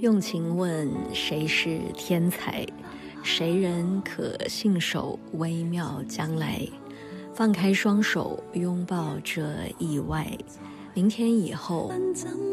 用情问谁是天才，谁人可信守微妙将来？放开双手，拥抱这意外，明天以后